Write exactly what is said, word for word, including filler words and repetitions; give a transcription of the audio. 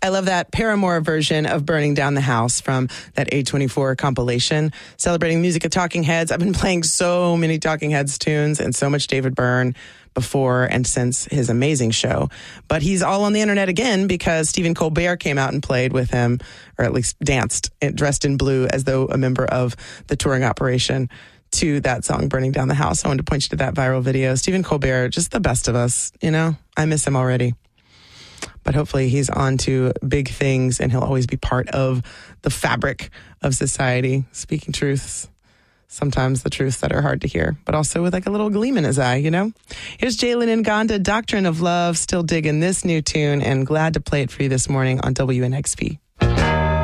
love that Paramore version of Burning Down the House from that A twenty-four compilation, celebrating the music of Talking Heads. I've been playing so many Talking Heads tunes and so much David Byrne before and since his amazing show. But he's all on the internet again because Stephen Colbert came out and played with him, or at least danced, dressed in blue as though a member of the touring operation, to that song, Burning Down the House. I wanted to point you to that viral video. Stephen Colbert, just the best of us, you know? I miss him already. But hopefully he's on to big things and he'll always be part of the fabric of society, speaking truths. Sometimes the truths that are hard to hear, but also with like a little gleam in his eye, you know? Here's Jalen Nganda, Doctrine of Love, still digging this new tune and glad to play it for you this morning on W N X P.